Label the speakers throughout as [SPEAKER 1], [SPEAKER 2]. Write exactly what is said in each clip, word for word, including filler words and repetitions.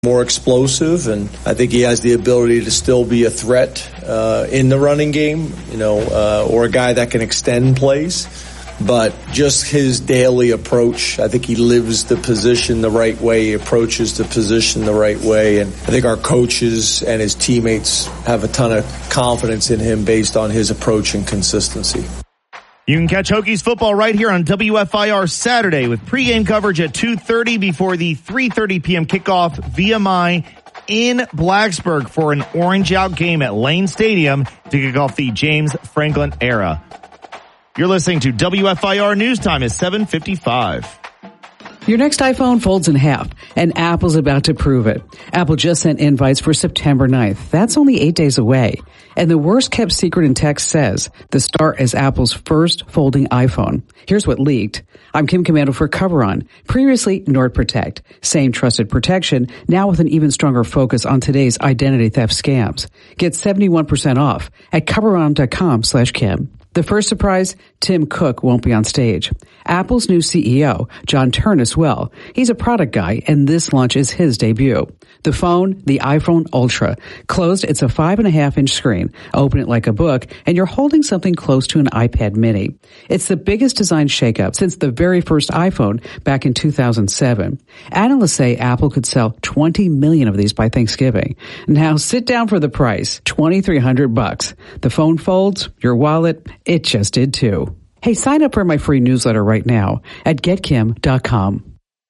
[SPEAKER 1] more explosive, and I think he has the ability to still be a threat uh, in the running game, you know, uh, or a guy that can extend plays. But just his daily approach, I think he lives the position the right way, he approaches the position the right way, and I think our coaches and his teammates have a ton of confidence in him based on his approach and consistency.
[SPEAKER 2] You can catch Hokies football right here on W F I R Saturday with pregame coverage at two thirty before the three thirty p.m. kickoff V M I in Blacksburg for an orange-out game at Lane Stadium to kick off the James Franklin era. You're listening to W F I R News Time at seven fifty-five.
[SPEAKER 3] Your next iPhone folds in half, and Apple's about to prove it. Apple just sent invites for September ninth. That's only eight days away. And the worst-kept secret in tech says the start is Apple's first folding iPhone. Here's what leaked. I'm Kim Commando for CoverOn. Previously, NordProtect. Same trusted protection, now with an even stronger focus on today's identity theft scams. Get seventy-one percent off at CoverOn.com slash Kim. The first surprise, Tim Cook won't be on stage. Apple's new C E O, John Ternus, will. He's a product guy, and this launch is his debut. The phone, the iPhone Ultra. Closed, it's a five and a half inch screen. Open it like a book, and you're holding something close to an iPad mini. It's the biggest design shakeup since the very first iPhone back in two thousand seven. Analysts say Apple could sell twenty million of these by Thanksgiving. Now sit down for the price, twenty-three hundred bucks. The phone folds, your wallet, it just did too. Hey, sign up for my free newsletter right now at get kim dot com.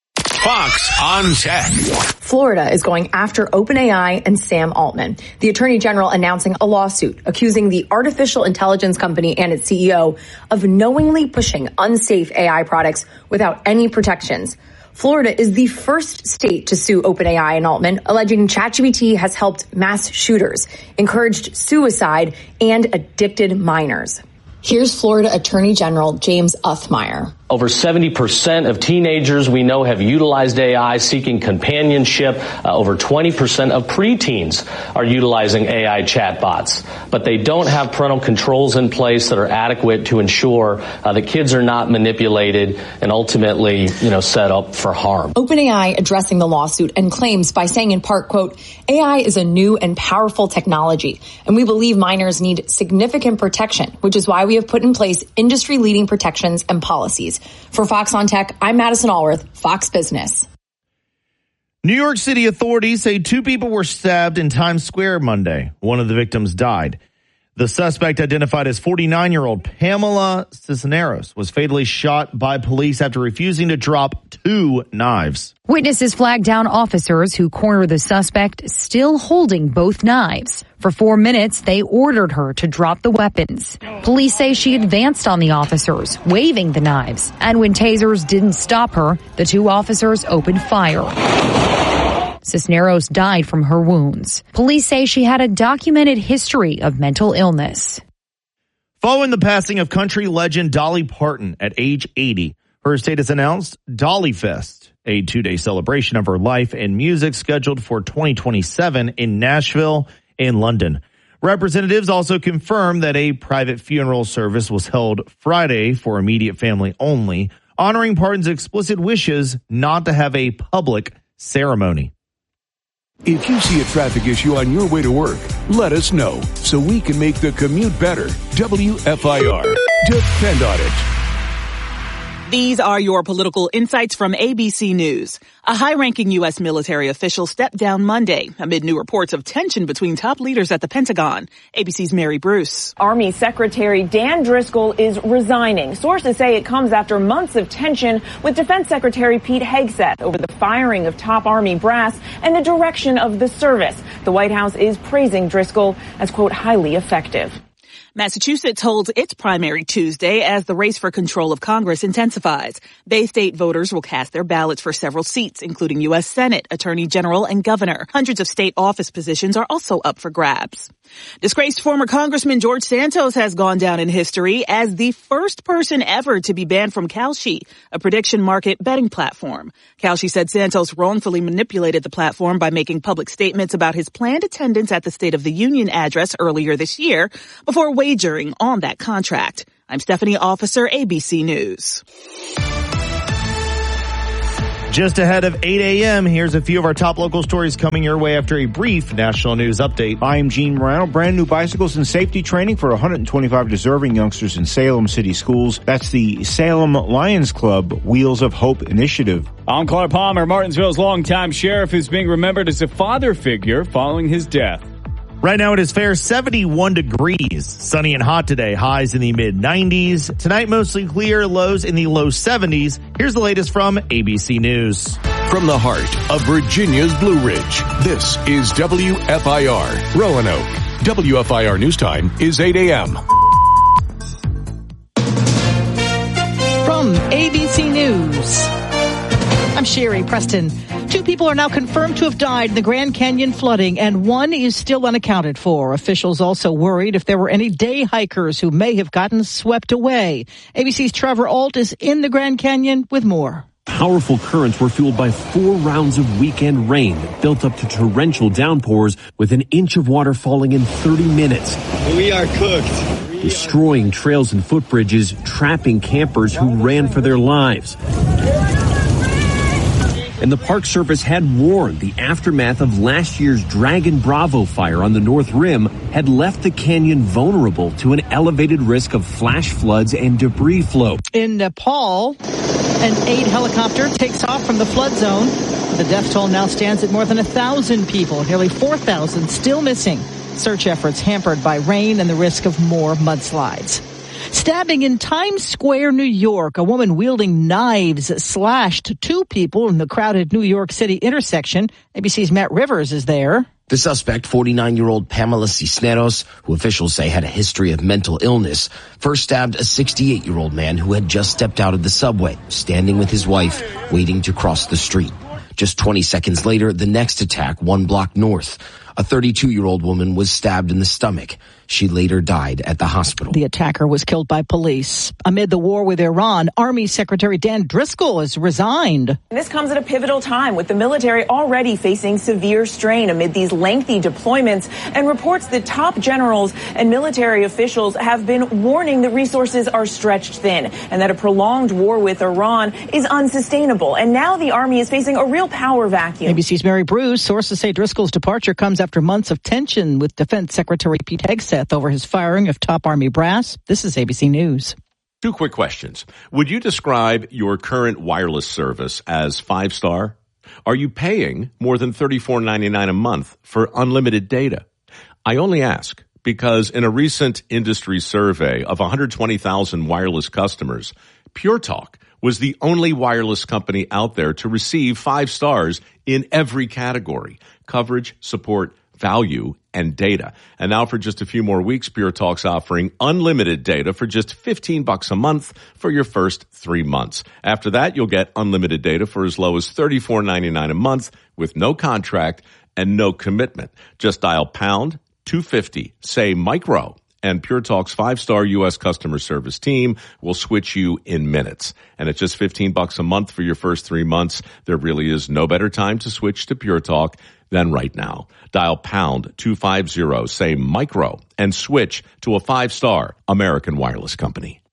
[SPEAKER 4] Fox on Tech.
[SPEAKER 5] Florida is going after OpenAI and Sam Altman. The Attorney General announcing a lawsuit accusing the artificial intelligence company and its C E O of knowingly pushing unsafe A I products without any protections. Florida is the first state to sue OpenAI and Altman, alleging ChatGPT has helped mass shooters, encouraged suicide, and addicted minors. Here's Florida Attorney General James Uthmire.
[SPEAKER 6] Over seventy percent of teenagers we know have utilized A I seeking companionship. Uh, over twenty percent of preteens are utilizing A I chatbots. But they don't have parental controls in place that are adequate to ensure uh, that kids are not manipulated and ultimately, you know, set up for harm.
[SPEAKER 5] OpenAI addressing the lawsuit and claims by saying in part, quote, A I is a new and powerful technology, and we believe minors need significant protection, which is why we have put in place industry-leading protections and policies. For Fox on Tech, I'm Madison Allworth, Fox Business.
[SPEAKER 2] New York City authorities say two people were stabbed in Times Square Monday. One of the victims died. The suspect, identified as forty-nine-year-old Pamela Cisneros, was fatally shot by police after refusing to drop two knives.
[SPEAKER 7] Witnesses flagged down officers who cornered the suspect still holding both knives. For four minutes, they ordered her to drop the weapons. Police say she advanced on the officers, waving the knives. And when tasers didn't stop her, the two officers opened fire. Cisneros died from her wounds. Police say she had a documented history of mental illness.
[SPEAKER 2] Following the passing of country legend Dolly Parton at age eighty, her estate has announced Dolly Fest, a two-day celebration of her life and music scheduled for twenty twenty-seven in Nashville and London. Representatives also confirmed that a private funeral service was held Friday for immediate family only, honoring Parton's explicit wishes not to have a public ceremony.
[SPEAKER 8] If you see a traffic issue on your way to work, let us know so we can make the commute better. W F I R. Depend on it.
[SPEAKER 9] These are your political insights from A B C News. A high-ranking U S military official stepped down Monday amid new reports of tension between top leaders at the Pentagon. A B C's Mary Bruce.
[SPEAKER 10] Army Secretary Dan Driscoll is resigning. Sources say it comes after months of tension with Defense Secretary Pete Hegseth over the firing of top Army brass and the direction of the service. The White House is praising Driscoll as, quote, highly effective.
[SPEAKER 9] Massachusetts holds its primary Tuesday as the race for control of Congress intensifies. Bay State voters will cast their ballots for several seats, including U S Senate, Attorney General, and Governor. Hundreds of state office positions are also up for grabs. Disgraced former Congressman George Santos has gone down in history as the first person ever to be banned from Kalshi, a prediction market betting platform. Kalshi said Santos wrongfully manipulated the platform by making public statements about his planned attendance at the State of the Union address earlier this year before wagering on that contract. I'm Stephanie Officer, A B C News.
[SPEAKER 2] Just ahead of eight a.m., here's a few of our top local stories coming your way after a brief national news update.
[SPEAKER 11] I'm Gene Morano. Brand new bicycles and safety training for one hundred twenty-five deserving youngsters in Salem City schools. That's the Salem Lions Club Wheels of Hope initiative.
[SPEAKER 12] I'm Clark Palmer, Martinsville's longtime sheriff, who's being remembered as a father figure following his death.
[SPEAKER 2] Right now it is fair seventy-one degrees. Sunny and hot today. Highs in the mid nineties. Tonight mostly clear. Lows in the low seventies. Here's the latest from A B C News.
[SPEAKER 8] From the heart of Virginia's Blue Ridge, this is W F I R Roanoke. W F I R News Time is eight a.m.
[SPEAKER 13] From A B C News, I'm Sherry Preston. Two people are now confirmed to have died in the Grand Canyon flooding, and one is still unaccounted for. Officials also worried if there were any day hikers who may have gotten swept away. A B C's Trevor Ault is in the Grand Canyon with more.
[SPEAKER 14] Powerful currents were fueled by four rounds of weekend rain that built up to torrential downpours, with an inch of water falling in thirty minutes.
[SPEAKER 15] We are cooked.
[SPEAKER 14] Destroying trails and footbridges, trapping campers who ran for their lives. And the Park Service had warned the aftermath of last year's Dragon Bravo fire on the North Rim had left the canyon vulnerable to an elevated risk of flash floods and debris flow.
[SPEAKER 13] In Nepal, an aid helicopter takes off from the flood zone. The death toll now stands at more than one thousand people, nearly four thousand still missing. Search efforts hampered by rain and the risk of more mudslides. Stabbing in Times Square, New York. A woman wielding knives slashed two people in the crowded New York City intersection. A B C's Matt Rivers is there.
[SPEAKER 16] The suspect, forty-nine-year-old Pamela Cisneros, who officials say had a history of mental illness, first stabbed a sixty-eight-year-old man who had just stepped out of the subway, standing with his wife, waiting to cross the street. Just twenty seconds later, the next attack, one block north. A thirty-two-year-old woman was stabbed in the stomach. She later died at the hospital.
[SPEAKER 13] The attacker was killed by police. Amid the war with Iran, Army Secretary Dan Driscoll has resigned.
[SPEAKER 10] This comes at a pivotal time, with the military already facing severe strain amid these lengthy deployments, and reports that top generals and military officials have been warning that resources are stretched thin and that a prolonged war with Iran is unsustainable. And now the Army is facing a real power vacuum.
[SPEAKER 13] A B C's Mary Bruce. Sources say Driscoll's departure comes after months of tension with Defense Secretary Pete Hegseth over his firing of top Army brass. This is A B C News.
[SPEAKER 17] Two quick questions. Would you describe your current wireless service as five-star? Are you paying more than thirty-four ninety-nine a month for unlimited data? I only ask because in a recent industry survey of one hundred twenty thousand wireless customers, Pure Talk was the only wireless company out there to receive five stars in every category: coverage, support, value, and data. And now for just a few more weeks, Pure Talk's offering unlimited data for just fifteen bucks a month for your first three months. After that, you'll get unlimited data for as low as thirty-four ninety-nine a month with no contract and no commitment. Just dial pound two fifty, say micro, and Pure Talk's five-star U S customer service team will switch you in minutes. And at just fifteen bucks a month for your first three months, there really is no better time to switch to Pure Talk than right now. Dial pound two fifty, say micro, and switch to a five-star American wireless company.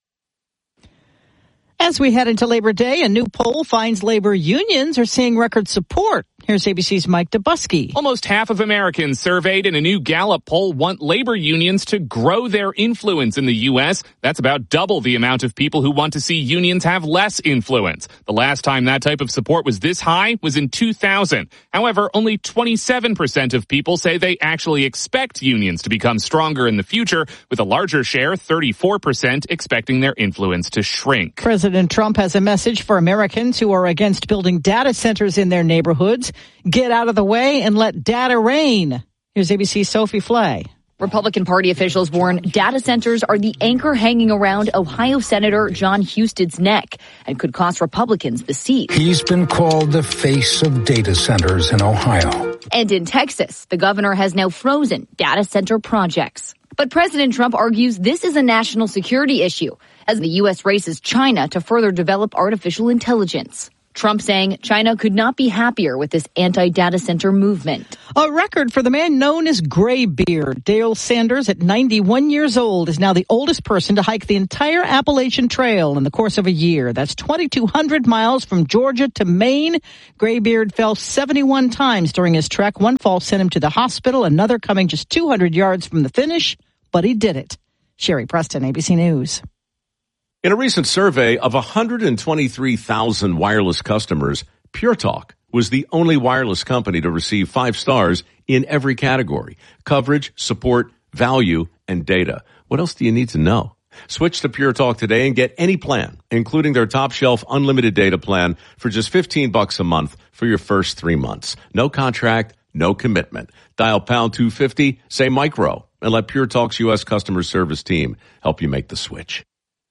[SPEAKER 13] As we head into Labor Day, a new poll finds labor unions are seeing record support. Here's A B C's Mike Dubusky.
[SPEAKER 18] Almost half of Americans surveyed in a new Gallup poll want labor unions to grow their influence in the U S. That's about double the amount of people who want to see unions have less influence. The last time that type of support was this high was in two thousand. However, only twenty-seven percent of people say they actually expect unions to become stronger in the future, with a larger share, thirty-four percent, expecting their influence to shrink.
[SPEAKER 13] President Trump has a message for Americans who are against building data centers in their neighborhoods. Get out of the way and let data reign. Here's A B C's Sophie Flay.
[SPEAKER 7] Republican Party officials warn data centers are the anchor hanging around Ohio Senator John Huston's neck and could cost Republicans the seat.
[SPEAKER 19] He's been called the face of data centers in Ohio.
[SPEAKER 7] And in Texas, the governor has now frozen data center projects. But President Trump argues this is a national security issue as the U S races China to further develop artificial intelligence. Trump saying China could not be happier with this anti-data center movement.
[SPEAKER 13] A record for the man known as Graybeard. Dale Sanders, at ninety-one years old, is now the oldest person to hike the entire Appalachian Trail in the course of a year. That's twenty-two hundred miles from Georgia to Maine. Graybeard fell seventy-one times during his trek. One fall sent him to the hospital, another coming just two hundred yards from the finish, but he did it. Sherry Preston, A B C News.
[SPEAKER 17] In a recent survey of one hundred twenty-three thousand wireless customers, Pure Talk was the only wireless company to receive five stars in every category: coverage, support, value, and data. What else do you need to know? Switch to Pure Talk today and get any plan, including their top shelf unlimited data plan, for just fifteen bucks a month for your first three months. No contract, no commitment. Dial pound two fifty, say micro, and let Pure Talk's U S customer service team help you make the switch.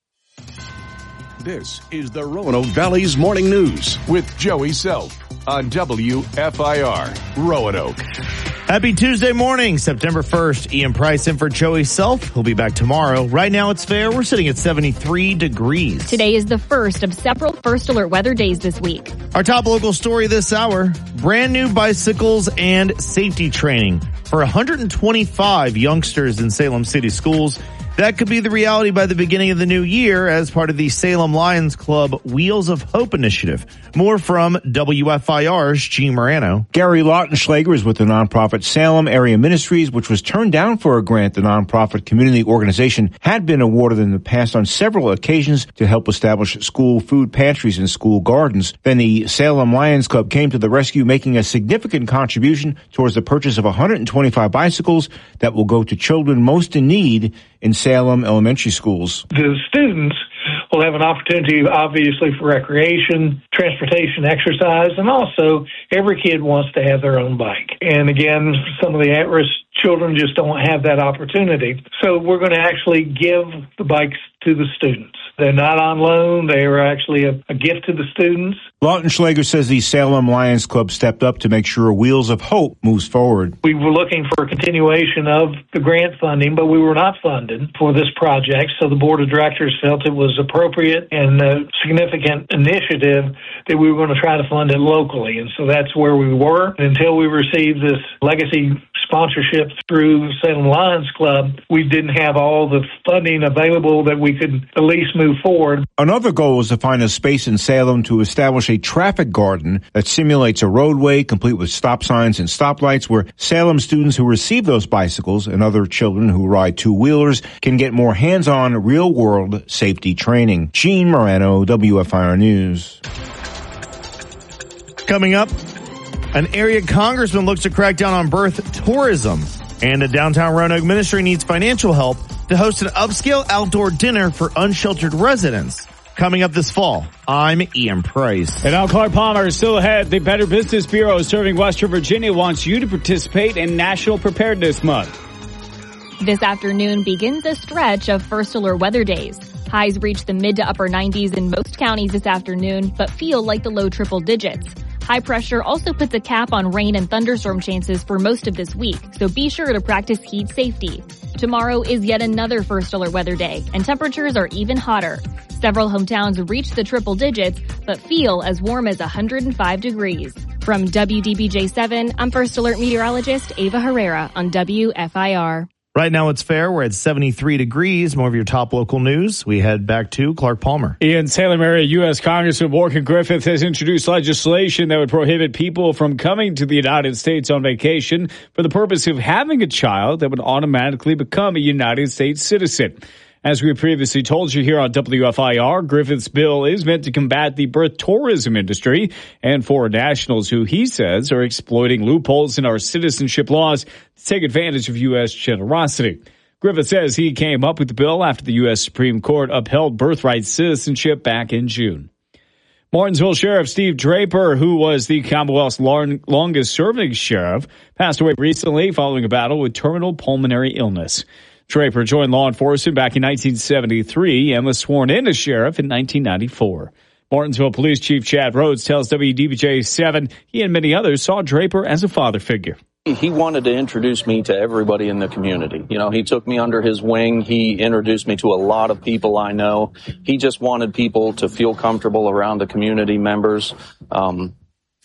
[SPEAKER 8] This is the Roanoke Valley's Morning News with Joey Self on W F I R Roanoke.
[SPEAKER 2] Happy Tuesday morning, September first. Ian Price in for Joey Self. He'll be back tomorrow. Right now it's fair. We're sitting at seventy-three degrees.
[SPEAKER 20] Today is the first of several First Alert weather days this week.
[SPEAKER 2] Our top local story this hour: brand new bicycles and safety training for one hundred twenty-five youngsters in Salem City Schools. That could be the reality by the beginning of the new year as part of the Salem Lions Club Wheels of Hope initiative. More from W F I R's Gene Morano.
[SPEAKER 11] Gary Lautenschlager is with the nonprofit Salem Area Ministries, which was turned down for a grant the nonprofit community organization had been awarded in the past on several occasions to help establish school food pantries and school gardens. Then the Salem Lions Club came to the rescue, making a significant contribution towards the purchase of one hundred twenty-five bicycles that will go to children most in need in Salem elementary schools.
[SPEAKER 21] The students will have an opportunity, obviously, for recreation, transportation, exercise, and also every kid wants to have their own bike. And again, some of the at-risk children just don't have that opportunity. So we're going to actually give the bikes to the students. They're not on loan. They are actually a, a gift to the students.
[SPEAKER 11] Lautenschlager says the Salem Lions Club stepped up to make sure Wheels of Hope moves forward.
[SPEAKER 21] We were looking for a continuation of the grant funding, but we were not funded for this project. So the board of directors felt it was appropriate and a significant initiative that we were going to try to fund it locally. And so that's where we were. Until we received this legacy sponsorship through Salem Lions Club, we didn't have all the funding available that we could at least move forward.
[SPEAKER 11] Another goal is to find a space in Salem to establish a traffic garden that simulates a roadway complete with stop signs and stoplights, where Salem students who receive those bicycles and other children who ride two-wheelers can get more hands-on real-world safety training. Gene Morano, W F I R News.
[SPEAKER 2] Coming up, an area congressman looks to crack down on birth tourism, and a downtown Roanoke ministry needs financial help to host an upscale outdoor dinner for unsheltered residents. Coming up this fall, I'm Ian Price.
[SPEAKER 12] And now Clark Palmer is still ahead. The Better Business Bureau serving Western Virginia wants you to participate in National Preparedness Month.
[SPEAKER 20] This afternoon begins a stretch of First Alert weather days. Highs reach the mid to upper nineties in most counties this afternoon, but feel like the low triple digits. High pressure also puts a cap on rain and thunderstorm chances for most of this week, so be sure to practice heat safety. Tomorrow is yet another First Alert weather day, and temperatures are even hotter. Several hometowns reach the triple digits, but feel as warm as one hundred five degrees. From W D B J seven, I'm First Alert meteorologist Ava Herrera on W F I R.
[SPEAKER 2] Right now it's fair. We're at seventy-three degrees. More of your top local news. We head back to Clark Palmer.
[SPEAKER 12] In Salem area, U S Congressman Morgan Griffith has introduced legislation that would prohibit people from coming to the United States on vacation for the purpose of having a child that would automatically become a United States citizen. As we previously told you here on W F I R, Griffith's bill is meant to combat the birth tourism industry and foreign nationals who, he says, are exploiting loopholes in our citizenship laws to take advantage of U S generosity. Griffith says he came up with the bill after the U S Supreme Court upheld birthright citizenship back in June. Martinsville Sheriff Steve Draper, who was the Commonwealth's long, longest-serving sheriff, passed away recently following a battle with terminal pulmonary illness. Draper joined law enforcement back in nineteen seventy-three and was sworn in as sheriff in nineteen ninety-four. Martinsville Police Chief Chad Rhodes tells W D B J seven he and many others saw Draper as a father figure.
[SPEAKER 22] He wanted to introduce me to everybody in the community. You know, he took me under his wing. He introduced me to a lot of people I know. He just wanted people to feel comfortable around the community members. Um,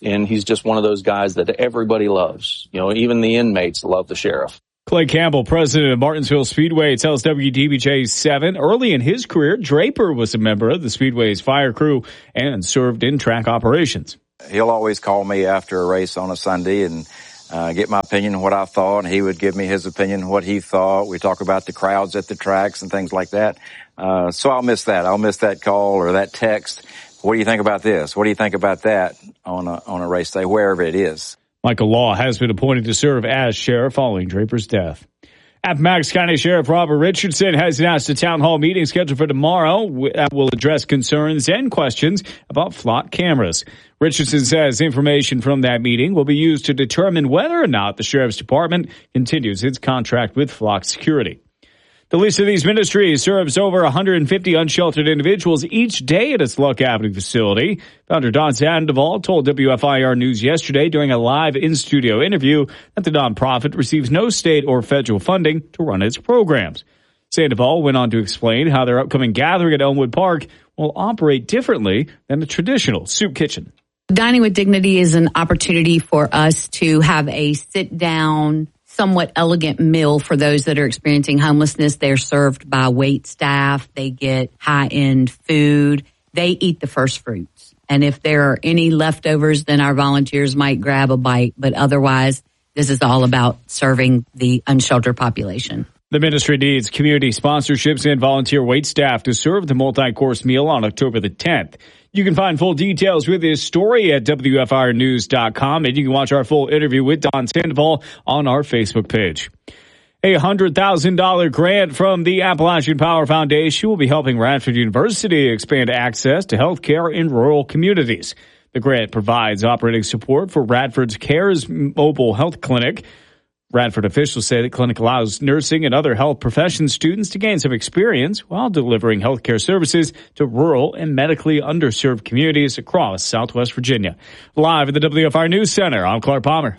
[SPEAKER 22] And he's just one of those guys that everybody loves. You know, even the inmates love the sheriff.
[SPEAKER 12] Clay Campbell, president of Martinsville Speedway, tells W D B J seven early in his career, Draper was a member of the Speedway's fire crew and served in track operations.
[SPEAKER 1] He'll always call me after a race on a Sunday and uh, get my opinion on what I thought, and he would give me his opinion on what he thought. We talk about the crowds at the tracks and things like that. Uh, so I'll miss that. I'll miss that call or that text. What do you think about this? What do you think about that on a, on a race day, wherever it is?
[SPEAKER 12] Michael Law has been appointed to serve as sheriff following Draper's death. Appomattox County Sheriff Robert Richardson has announced a town hall meeting scheduled for tomorrow that will address concerns and questions about flock cameras. Richardson says information from that meeting will be used to determine whether or not the Sheriff's Department continues its contract with Flock Security. The least of these ministries serves over one hundred fifty unsheltered individuals each day at its Luck Avenue facility. Founder Don Sandoval told W F I R News yesterday during a live in-studio interview that the nonprofit receives no state or federal funding to run its programs. Sandoval went on to explain how their upcoming gathering at Elmwood Park will operate differently than a traditional soup kitchen.
[SPEAKER 3] Dining with Dignity is an opportunity for us to have a sit-down, somewhat elegant meal for those that are experiencing homelessness. They're served by wait staff. They get high-end food. They eat the first fruits. And if there are any leftovers, then our volunteers might grab a bite. But otherwise, this is all about serving the unsheltered population.
[SPEAKER 12] The ministry needs community sponsorships and volunteer wait staff to serve the multi-course meal on October the tenth. You can find full details with this story at W F I R news dot com, and you can watch our full interview with Don Sandoval on our Facebook page. A one hundred thousand dollars grant from the Appalachian Power Foundation will be helping Radford University expand access to health care in rural communities. The grant provides operating support for Radford's CARES mobile health clinic. Radford officials say the clinic allows nursing and other health profession students to gain some experience while delivering healthcare services to rural and medically underserved communities across Southwest Virginia. Live at the W F I R News Center, I'm Clark Palmer.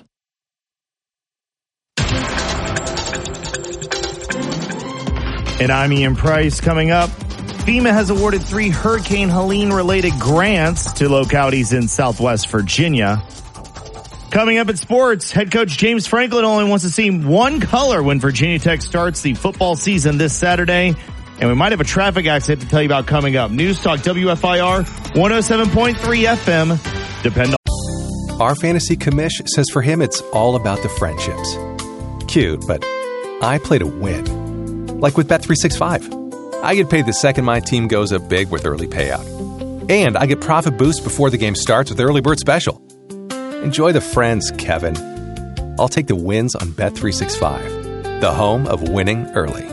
[SPEAKER 2] And I'm Ian Price. Coming up, FEMA has awarded three Hurricane Helene-related grants to localities in Southwest Virginia. Coming up at sports, head coach James Franklin only wants to see one color when Virginia Tech starts the football season this Saturday. And we might have a traffic accident to tell you about coming up. News Talk W F I R one oh seven point three F M. Depend on.
[SPEAKER 23] Our fantasy commish says for him it's all about the friendships. Cute, but I play to win. Like with Bet three sixty-five. I get paid the second my team goes up big with early payout. And I get profit boost before the game starts with Early Bird Special. Enjoy the friends, Kevin. I'll take the wins on Bet three sixty-five, the home of winning early.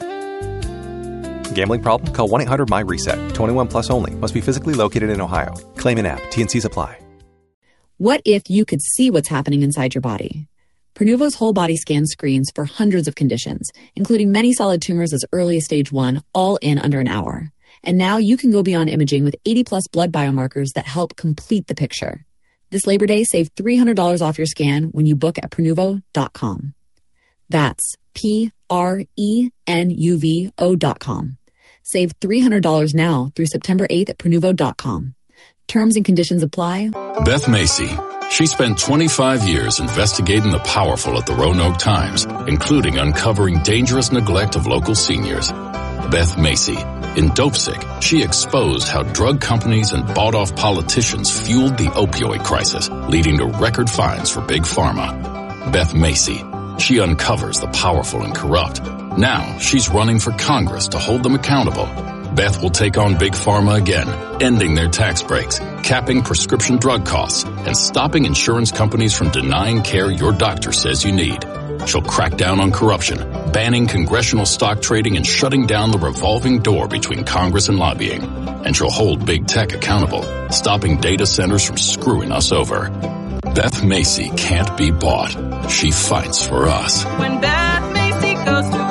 [SPEAKER 23] Gambling problem? Call one eight hundred my reset. twenty-one plus only. Must be physically located in Ohio. Claim in app. T N Cs apply.
[SPEAKER 24] What if you could see what's happening inside your body? Prenuvo's whole body scan screens for hundreds of conditions, including many solid tumors as early as stage one, all in under an hour. And now you can go beyond imaging with eighty plus blood biomarkers that help complete the picture. This Labor Day, save three hundred dollars off your scan when you book at Prenuvo dot com. That's P R E N U V O dot com. Save three hundred dollars now through September eighth at Prenuvo dot com. Terms and conditions apply.
[SPEAKER 25] Beth Macy. She spent twenty-five years investigating the powerful at the Roanoke Times, including uncovering dangerous neglect of local seniors. Beth Macy. In Dopesick, she exposed how drug companies and bought-off politicians fueled the opioid crisis, leading to record fines for Big Pharma. Beth Macy. She uncovers the powerful and corrupt. Now she's running for Congress to hold them accountable. Beth will take on Big Pharma again, ending their tax breaks, capping prescription drug costs, and stopping insurance companies from denying care your doctor says you need. She'll crack down on corruption, banning congressional stock trading and shutting down the revolving door between Congress and lobbying. And she'll hold big tech accountable, stopping data centers from screwing us over. Beth Macy can't be bought. She fights for us.
[SPEAKER 26] When Beth Macy goes to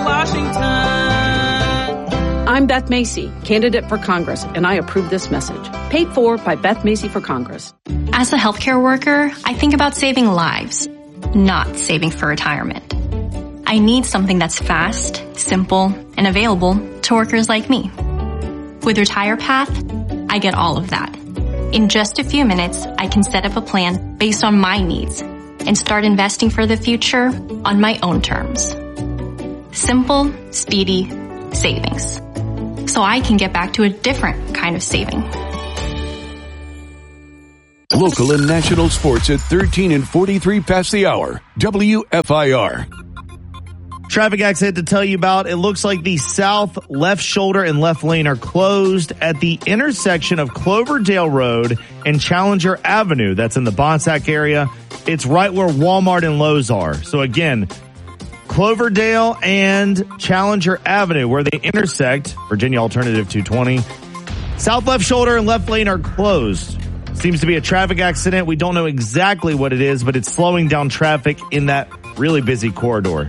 [SPEAKER 26] Washington. I'm Beth Macy, candidate for Congress, and I approve this message. Paid for by Beth Macy for Congress.
[SPEAKER 27] As a healthcare worker, I think about saving lives, not saving for retirement. I need something that's fast, simple, and available to workers like me. With RetirePath, I get all of that. In just a few minutes, I can set up a plan based on my needs and start investing for the future on my own terms. Simple, speedy savings. So I can get back to a different kind of saving.
[SPEAKER 8] Local and national sports at thirteen and forty-three past the hour. W F I R.
[SPEAKER 2] Traffic accident to tell you about. It looks like the south left shoulder and left lane are closed at the intersection of Cloverdale Road and Challenger Avenue. That's in the Bonsack area. It's right where Walmart and Lowe's are. So again, Cloverdale and Challenger Avenue, where they intersect, Virginia Alternative two twenty. South left shoulder and left lane are closed. Seems to be a traffic accident. We don't know exactly what it is, but it's slowing down traffic in that really busy corridor.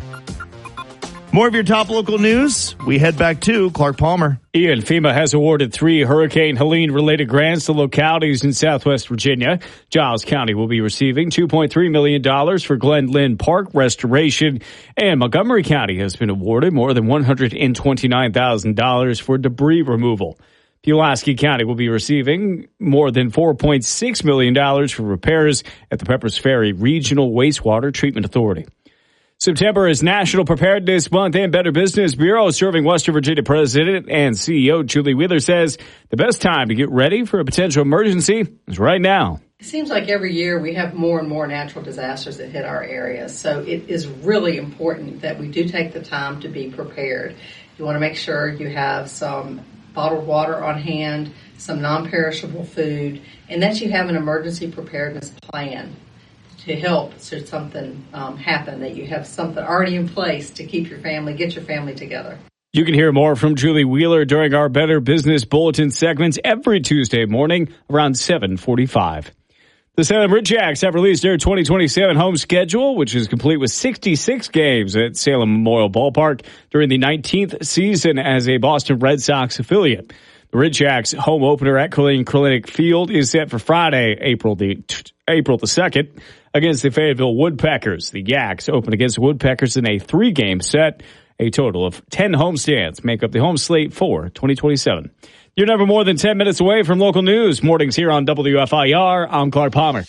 [SPEAKER 2] More of your top local news. We head back to Clark Palmer.
[SPEAKER 12] Ian, FEMA has awarded three Hurricane Helene-related grants to localities in Southwest Virginia. Giles County will be receiving two point three million dollars for Glen Lynn Park restoration, and Montgomery County has been awarded more than one hundred twenty-nine thousand dollars for debris removal. Pulaski County will be receiving more than four point six million dollars for repairs at the Peppers Ferry Regional Wastewater Treatment Authority. September is National Preparedness Month, and Better Business Bureau serving Western Virginia President and C E O Julie Wheeler says the best time to get ready for a potential emergency is right now.
[SPEAKER 4] It seems like every year we have more and more natural disasters that hit our area, so it is really important that we do take the time to be prepared. You want to make sure you have some bottled water on hand, some non-perishable food, and that you have an emergency preparedness plan to help should something um, happen, that you have something already in place to keep your family, get your family together.
[SPEAKER 12] You can hear more from Julie Wheeler during our Better Business Bulletin segments every Tuesday morning around seven forty-five. The Salem Ridgejacks have released their twenty twenty-seven home schedule, which is complete with sixty-six games at Salem Memorial Ballpark during the nineteenth season as a Boston Red Sox affiliate. The Ridgejacks home opener at Killeen Clinic Field is set for Friday, April the April the second, against the Fayetteville Woodpeckers. The Yaks open against the Woodpeckers in a three-game set. A total of ten homestands make up the home slate for twenty twenty-seven. You're never more than ten minutes away from local news. Mornings here on W F I R. I'm Clark Palmer.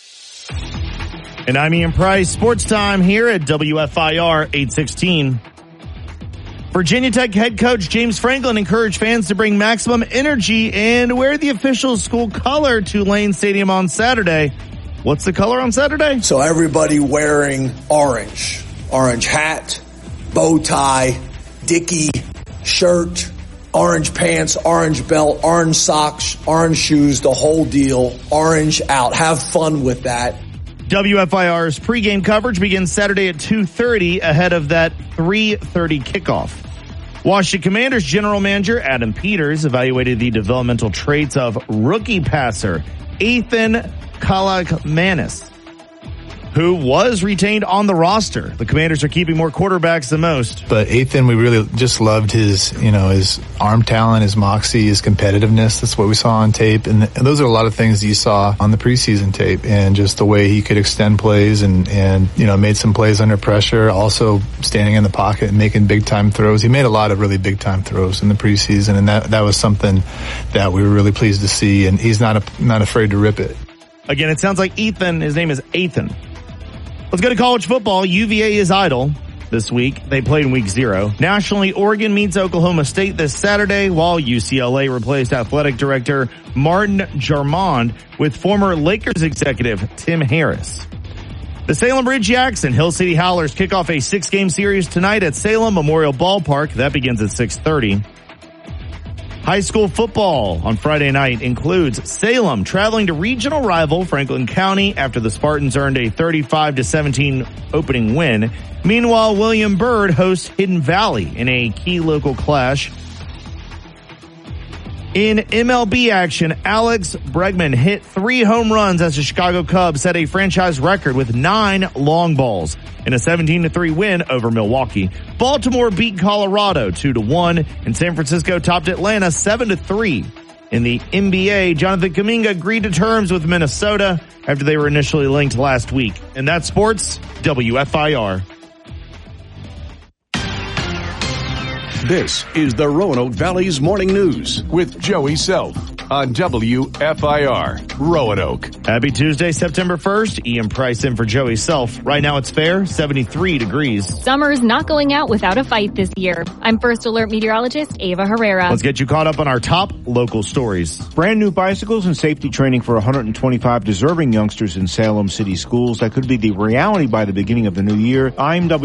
[SPEAKER 2] And I'm Ian Price. Sports time here at W F I R eight sixteen. Virginia Tech head coach James Franklin encouraged fans to bring maximum energy and wear the official school color to Lane Stadium on Saturday. What's the color on Saturday?
[SPEAKER 5] So everybody wearing orange. Orange hat, bow tie, Dickie shirt, orange pants, orange belt, orange socks, orange shoes, the whole deal. Orange out. Have fun with that.
[SPEAKER 2] W F I R's pregame coverage begins Saturday at two thirty ahead of that three thirty kickoff. Washington Commanders general manager Adam Peters evaluated the developmental traits of rookie passer Ethan Kalakmanis, who was retained on the roster. The Commanders are keeping more quarterbacks than most.
[SPEAKER 6] But Ethan, we really just loved his, you know, his arm talent, his moxie, his competitiveness. That's what we saw on tape. And, th- and those are a lot of things that you saw on the preseason tape, and just the way he could extend plays and, and, you know, made some plays under pressure, also standing in the pocket and making big time throws. He made a lot of really big time throws in the preseason, and that, that was something that we were really pleased to see. And he's not, a, not afraid to rip it.
[SPEAKER 2] Again, it sounds like Ethan, his name is Ethan. Let's go to college football. U V A is idle this week. They played in week zero. Nationally, Oregon meets Oklahoma State this Saturday, while U C L A replaced athletic director Martin Jarmond with former Lakers executive Tim Harris. The Salem Ridgejacks and Hill City Howlers kick off a six-game series tonight at Salem Memorial Ballpark. That begins at six thirty. High school football on Friday night includes Salem traveling to regional rival Franklin County after the Spartans earned a thirty-five to seventeen opening win. Meanwhile, William Byrd hosts Hidden Valley in a key local clash. In M L B action, Alex Bregman hit three home runs as the Chicago Cubs set a franchise record with nine long balls in a seventeen to three win over Milwaukee. Baltimore beat Colorado two to one, and San Francisco topped Atlanta seven to three. In the N B A, Jonathan Kuminga agreed to terms with Minnesota after they were initially linked last week. And that's sports, W F I R.
[SPEAKER 8] This is the Roanoke Valley's Morning News with Joey Self. on W F I R, Roanoke.
[SPEAKER 2] Happy Tuesday, September first. Ian Price in for Joey Self. Right now it's fair, seventy-three degrees.
[SPEAKER 20] Summer's not going out without a fight this year. I'm First Alert meteorologist Ava Herrera.
[SPEAKER 2] Let's get you caught up on our top local stories.
[SPEAKER 11] Brand new bicycles and safety training for one hundred twenty-five deserving youngsters in Salem City schools. That could be the reality by the beginning of the new year. I'm W